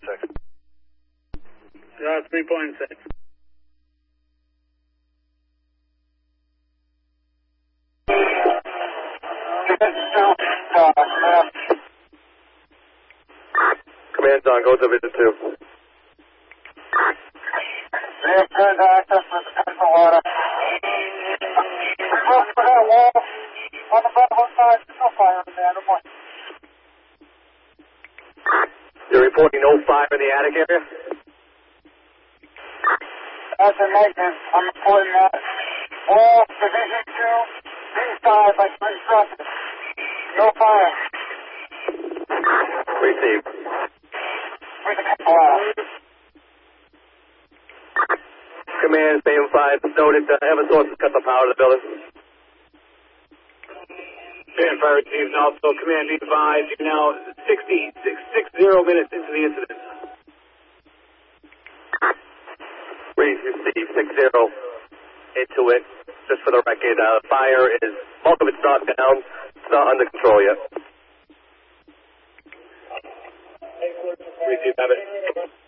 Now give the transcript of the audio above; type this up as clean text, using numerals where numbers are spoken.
3.6. 3.6. Command's on, go to visit 2. They have turned to access with potential water. Look for that wall on the Brentwood side. No fire in there, no more. You're reporting no fire in the attic area? That's a negative. I'm reporting that. Wall, Division 2, inside by construction. No fire. Received. With a couple hours. Command, Same 5, noted Eversource has cut the power to the building. Command Fire received, and also Command be advised, you're now 60 minutes into the incident. Received 60 into it. Just for the record, fire is, most of it's not down, it's not under control yet. Received, have it.